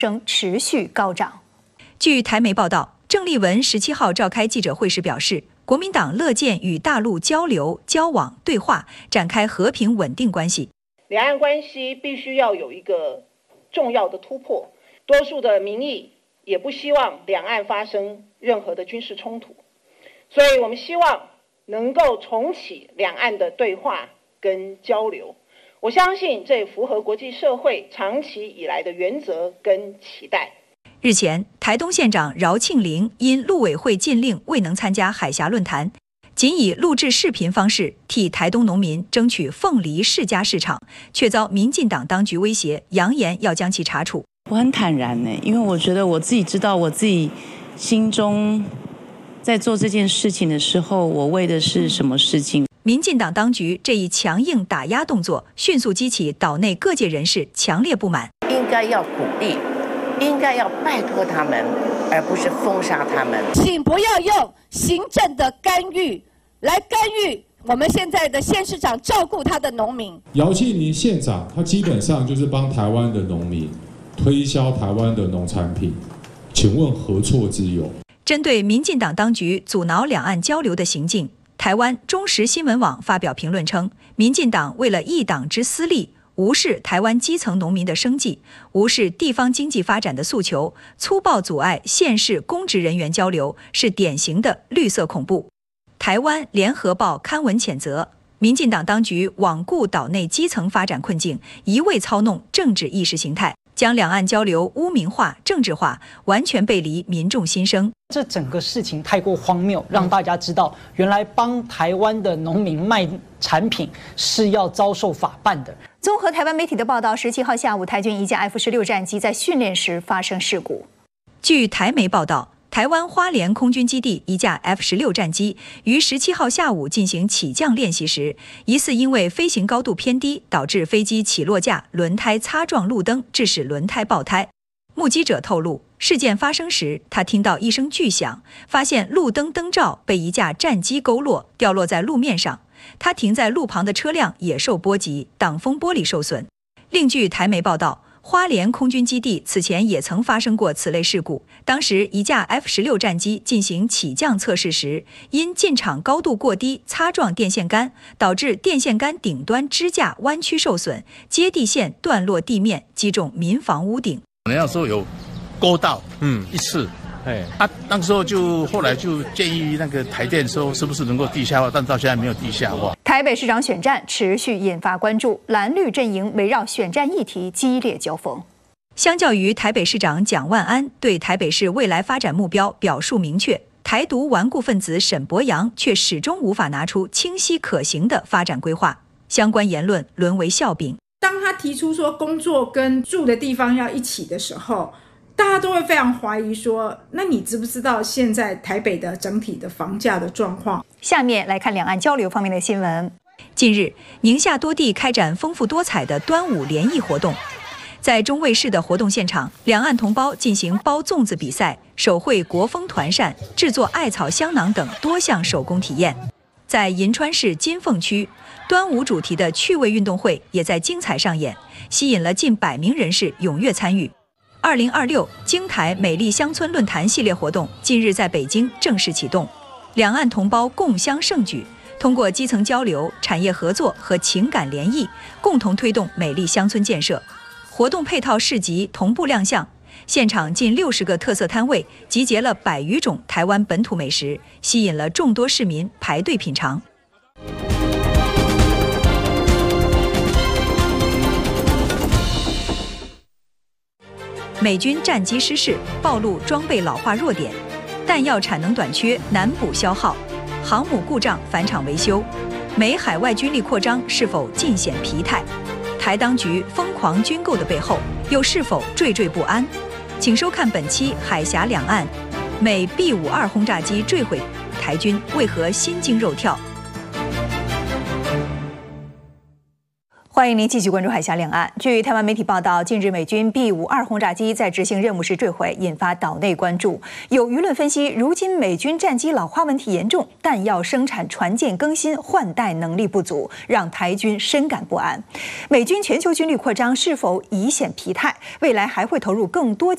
声持续高涨。 据台媒报道，郑丽文17号召开记者会时表示，国民党乐见与大陆交流、交往、对话，展开和平稳定关系。 两岸关系必须要有一个重要的突破，多数的民意也不希望两岸发生任何的军事冲突，所以我们希望能够重启两岸的对话跟交流。我相信这符合国际社会长期以来的原则跟期待。 日前，台东县长饶庆铃因陆委会禁令未能参加海峡论坛，仅以录制视频方式替台东农民争取凤梨世家市场，却遭民进党当局威胁，扬言要将其查处。 我很坦然因为我觉得我自己知道我自己心中在做这件事情的时候，我为的是什么事情。 民进党当局这一强硬打压动作，迅速激起岛内各界人士强烈不满。 应该要鼓励，应该要拜托他们，而不是封杀他们。 请不要用行政的干预来干预我们现在的县市长照顾他的农民。 姚庆铃县长他基本上就是帮台湾的农民推销台湾的农产品，请问何错之有？ 针对民进党当局阻挠两岸交流的行径，台湾中时新闻网发表评论称，民进党为了一党之私利，无视台湾基层农民的生计，无视地方经济发展的诉求，粗暴阻碍县市公职人员交流，是典型的绿色恐怖。台湾联合报刊文谴责，民进党当局罔顾岛内基层发展困境，一味操弄政治意识形态，将两岸交流污名化、政治化，完全背离民众心声。 这整个事情太过荒谬，让大家知道，原来帮台湾的农民卖产品是要遭受法办的。 综合台湾媒体的报道，17号下午，台军一架 F-16战机在训练时发生事故。 据台媒报道，台湾花莲空军基地一架 F-16战机于17号下午进行起降练习时，疑似因为飞行高度偏低，导致飞机起落架轮胎擦撞路灯，致使轮胎爆胎。目击者透露，事件发生时，他听到一声巨响，发现路灯灯罩被一架战机勾落，掉落在路面上。他停在路旁的车辆也受波及，挡风玻璃受损。另据台媒报道，花莲空军基地此前也曾发生过此类事故，当时一架 F-16战机进行起降测试时，因进场高度过低擦撞电线杆，导致电线杆顶端支架弯曲受损，接地线断落地面，击中民房屋顶。 那时候有勾到一次，那时候后来就建议那个台电说是不是能够地下化，但到现在没有地下化。 台北市长选战持续引发关注，蓝绿阵营围绕选战议题激烈交锋。 相较于台北市长蒋万安对台北市未来发展目标表述明确，台独顽固分子沈伯洋却始终无法拿出清晰可行的发展规划，相关言论沦为笑柄。 当他提出说工作跟住的地方要一起的时候，大家都会非常怀疑说，那你知不知道现在台北的整体的房价的状况？ 下面来看两岸交流方面的新闻。 近日，宁夏多地开展丰富多彩的端午联谊活动。在中卫市的活动现场，两岸同胞进行包粽子比赛、手绘国风团扇、制作艾草香囊等多项手工体验。在银川市金凤区，端午主题的趣味运动会也在精彩上演，吸引了近100名人士踊跃参与。2026京台美丽乡村论坛系列活动近日在北京正式启动，两岸同胞共襄盛举，通过基层交流、产业合作和情感联谊，共同推动美丽乡村建设。活动配套市集同步亮相，现场近60个特色摊位集结了100余种台湾本土美食，吸引了众多市民排队品尝。美军战机失事，暴露装备老化弱点，弹药产能短缺，难补消耗，航母故障返场维修，美海外军力扩张是否尽显疲态？台当局疯狂军购的背后，又是否惴惴不安？请收看本期《海峡两岸》，美 B-52轰炸机坠毁，台军为何心惊肉跳？ 欢迎您继续关注海峡两岸。据台湾媒体报道，近日美军 B-52轰炸机在执行任务时坠毁，引发岛内关注。有舆论分析，如今美军战机老化问题严重，弹药生产船舰更新换代能力不足，让台军深感不安。美军全球军力扩张是否已显疲态？未来还会投入更多